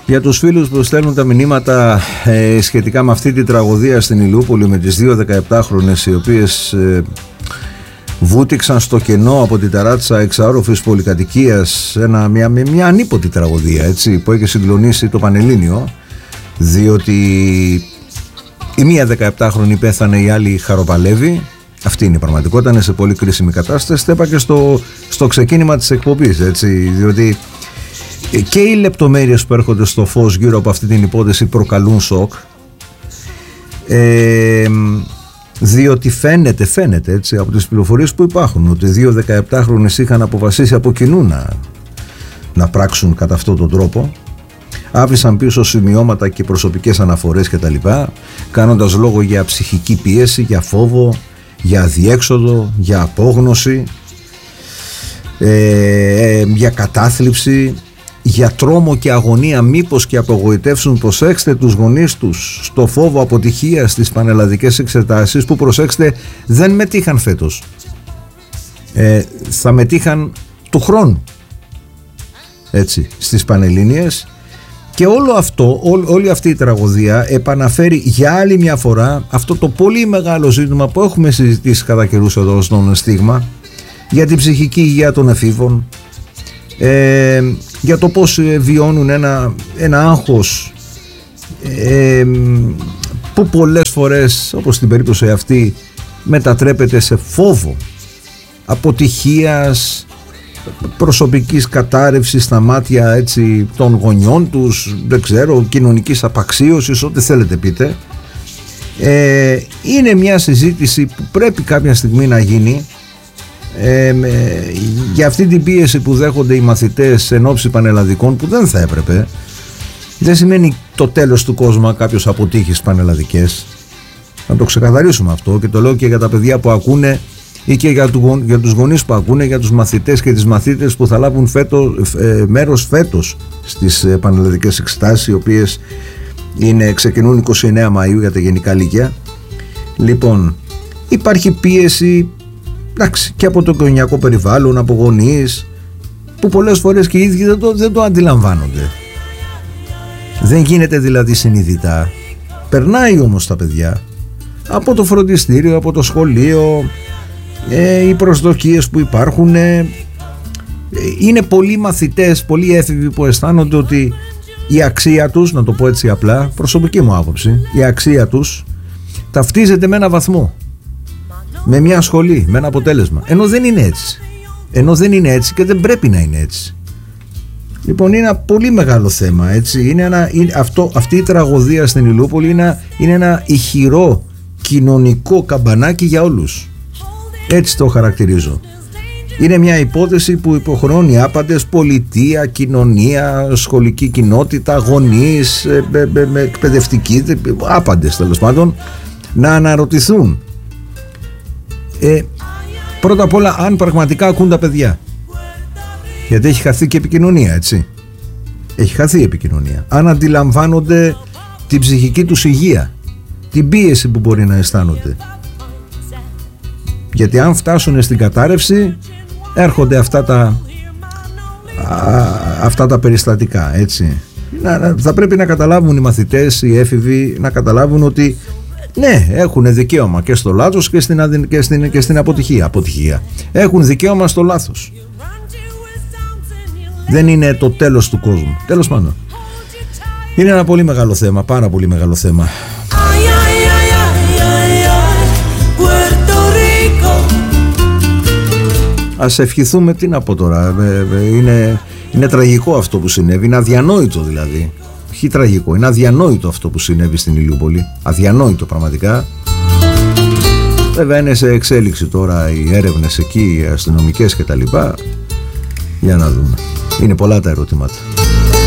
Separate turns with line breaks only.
Για τους φίλους που στέλνουν τα μηνύματα σχετικά με αυτή τη τραγωδία στην Ηλιούπολη με τις δύο 17χρονες οι οποίες βούτυξαν στο κενό από την ταράτσα εξαόροφης πολυκατοικίας, μια ανίποτη τραγωδία, έτσι, που έχει συγκλονίσει το Πανελλήνιο, διότι η μία 17χρονη πέθανε, η άλλη χαροπαλεύει. Αυτή είναι η πραγματικότητα, είναι σε πολύ κρίσιμη κατάσταση. Το είπα και στο ξεκίνημα της εκπομπής, έτσι, διότι και οι λεπτομέρειες που έρχονται στο φως γύρω από αυτή την υπόθεση προκαλούν σοκ, διότι φαίνεται έτσι, από τις πληροφορίες που υπάρχουν ότι δύο 17χρονες είχαν αποφασίσει από κοινού να πράξουν κατά αυτόν τον τρόπο. Άφησαν πίσω σημειώματα και προσωπικές αναφορές κτλ, κάνοντας λόγο για ψυχική πίεση, για φόβο, για αδιέξοδο, για απόγνωση, για κατάθλιψη, για τρόμο και αγωνία μήπως και απογοητεύσουν, προσέξτε, τους γονείς τους στο φόβο αποτυχίας στις πανελλαδικές εξετάσεις που, προσέξτε, δεν μετήχαν φέτος, θα μετήχαν του χρόνου, έτσι, στις Πανελλήνιες. Και όλο αυτό, όλη αυτή η τραγωδία επαναφέρει για άλλη μια φορά αυτό το πολύ μεγάλο ζήτημα που έχουμε συζητήσει κατά καιρούς εδώ στον Στίγμα, για την ψυχική υγεία των εφήβων, για το πώς βιώνουν ένα άγχος που πολλές φορές, όπως στην περίπτωση αυτή, μετατρέπεται σε φόβο αποτυχίας, προσωπικής κατάρρευσης στα μάτια, έτσι, των γονιών τους, δεν ξέρω, κοινωνικής απαξίωσης, ό,τι θέλετε πείτε. Είναι μια συζήτηση που πρέπει κάποια στιγμή να γίνει για αυτή την πίεση που δέχονται οι μαθητές εν ώψη πανελλαδικών, που δεν θα έπρεπε. Δεν σημαίνει το τέλος του κόσμου κάποιος αποτύχει στις πανελλαδικές. Να το ξεκαθαρίσουμε αυτό, και το λέω και για τα παιδιά που ακούνε ή και για τους γονείς που ακούνε, για τους μαθητές και τις μαθήτες που θα λάβουν μέρος φέτος στις πανελλαδικές εξετάσεις, οι οποίες ξεκινούν 29 Μαΐου για τα γενικά λύκεια. Λοιπόν, υπάρχει πίεση, εντάξει, και από το οικογενειακό περιβάλλον, από γονείς που πολλές φορές και οι ίδιοι δεν το αντιλαμβάνονται. Δεν γίνεται δηλαδή συνειδητά. Περνάει όμως τα παιδιά από το φροντιστήριο, από το σχολείο, οι προσδοκίες που υπάρχουν. Είναι πολλοί μαθητές, πολλοί έφηβοι που αισθάνονται ότι η αξία τους, να το πω έτσι απλά, προσωπική μου άποψη, η αξία τους ταυτίζεται με ένα βαθμό, με μια σχολή, με ένα αποτέλεσμα, ενώ δεν είναι έτσι, και δεν πρέπει να είναι έτσι. Λοιπόν, είναι ένα πολύ μεγάλο θέμα, έτσι. Αυτή η τραγωδία στην Ηλιούπολη είναι ένα ηχηρό κοινωνικό καμπανάκι για όλους. Έτσι το χαρακτηρίζω. Είναι μια υπόθεση που υποχρεώνει άπαντες, πολιτεία, κοινωνία, σχολική κοινότητα, γονείς, εκπαιδευτικοί, άπαντες τέλος πάντων, να αναρωτηθούν πρώτα απ' όλα αν πραγματικά ακούν τα παιδιά. Γιατί έχει χαθεί και επικοινωνία, έτσι. Έχει χαθεί η επικοινωνία. Αν αντιλαμβάνονται την ψυχική τους υγεία, την πίεση που μπορεί να αισθάνονται. Γιατί αν φτάσουν στην κατάρρευση, έρχονται αυτά τα περιστατικά, έτσι. Θα πρέπει να καταλάβουν οι μαθητές, οι έφηβοι, να καταλάβουν ότι ναι, έχουν δικαίωμα και στο λάθος και στην αποτυχία. Έχουν δικαίωμα στο λάθος. Δεν είναι το τέλος του κόσμου. Τέλος πάντων, είναι ένα πολύ μεγάλο θέμα, πάρα πολύ μεγάλο θέμα. Ας ευχηθούμε, τι να πω τώρα, είναι τραγικό αυτό που συνέβη, είναι αδιανόητο δηλαδή. Όχι τραγικό, είναι αδιανόητο αυτό που συνέβη στην Ηλιούπολη. Αδιανόητο πραγματικά. Βέβαια είναι σε εξέλιξη τώρα οι έρευνες εκεί, οι αστυνομικές κτλ. Για να δούμε. Είναι πολλά τα ερωτήματα.